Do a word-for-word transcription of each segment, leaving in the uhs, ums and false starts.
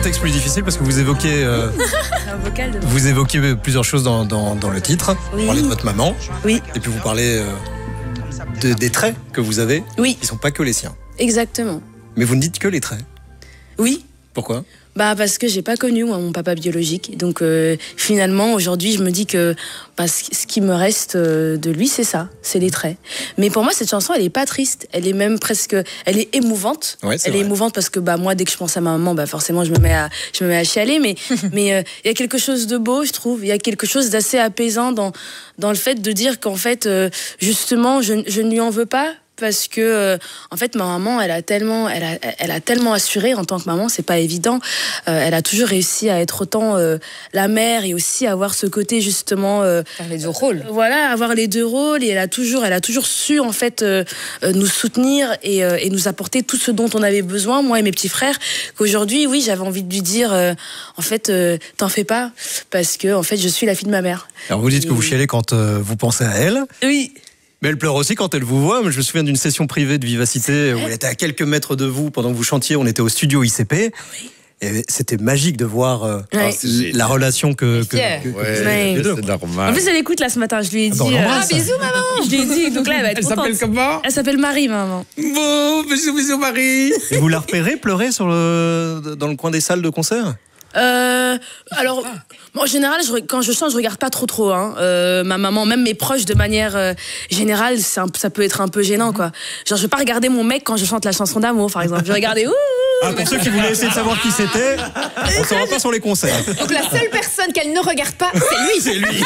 texte plus difficile parce que vous évoquez, euh, Un vocal de... vous évoquez plusieurs choses dans, dans, dans le titre. Oui. Vous parlez de votre maman. Oui. Et puis vous parlez euh, de, des traits que vous avez. Oui. Qui ne sont pas que les siens. Exactement. Mais vous ne dites que les traits. Oui. Pourquoi ? Bah parce que j'ai pas connu moi, mon papa biologique. Donc euh, finalement aujourd'hui je me dis que bah, ce qui me reste euh, de lui c'est ça, c'est les traits. Mais pour moi cette chanson elle est pas triste, elle est même presque, elle est émouvante. Ouais, c'est elle vrai. est émouvante parce que bah moi dès que je pense à ma maman bah forcément je me mets à je me mets à chialer. Mais mais il euh, y a quelque chose de beau je trouve, il y a quelque chose d'assez apaisant dans dans le fait de dire qu'en fait euh, justement je je ne lui en veux pas. Parce que euh, en fait ma maman elle a tellement elle a elle a tellement assuré en tant que maman, c'est pas évident. Euh, elle a toujours réussi à être autant euh, la mère et aussi avoir ce côté justement euh, Faire les deux rôles. euh, voilà, avoir les deux rôles. Et elle a toujours elle a toujours su en fait euh, euh, nous soutenir et, euh, et nous apporter tout ce dont on avait besoin, moi et mes petits frères. Qu'aujourd'hui oui j'avais envie de lui dire euh, en fait euh, t'en fais pas parce que en fait je suis la fille de ma mère. Alors vous dites et... que vous chialez quand euh, vous pensez à elle. Oui. Mais elle pleure aussi quand elle vous voit. Je me souviens d'une session privée de Vivacité où elle était à quelques mètres de vous pendant que vous chantiez. On était au studio I C P. Oui. Et c'était magique de voir euh, Ouais. la relation que, que, fière. que- que Ouais, vous avez les deux, c'est quoi. normal. En plus elle écoute là ce matin, je lui ai dit bah, on euh, l'embrasse. ah, bisous maman. Je lui ai dit donc là elle va être Elle contente. s'appelle comment? Elle s'appelle Marie maman. Bon, bisous, bisous, Marie. Et vous la repérez pleurer sur le, dans le coin des salles de concert? Euh, alors, bon, en général, je, quand je chante, je regarde pas trop trop. Hein. Euh, ma maman, même mes proches, de manière euh, générale, c'est un- ça peut être un peu gênant, quoi. Genre, je vais pas regarder mon mec quand je chante la chanson d'amour, par exemple. Je vais regarder. Ouh, Ah, pour ceux qui voulaient essayer de savoir qui c'était, on ne saura pas sur les concerts. Donc la seule personne qu'elle ne regarde pas, c'est lui. C'est lui.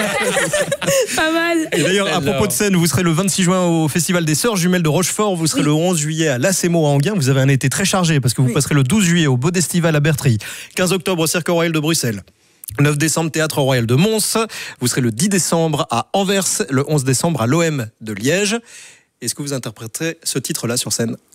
pas mal. Et d'ailleurs, à propos de scène, vous serez le vingt-six juin au Festival des Sœurs Jumelles de Rochefort. Vous serez Oui. le onze juillet à l'Acemo à Enghien. Vous avez un été très chargé parce que vous Oui. passerez le douze juillet au Bodestival à Bertry. quinze octobre au Cirque Royal de Bruxelles. neuf décembre, Théâtre Royal de Mons. Vous serez le dix décembre à Anvers. Le onze décembre à l'O M de Liège. Est-ce que vous interpréterez ce titre-là sur scène?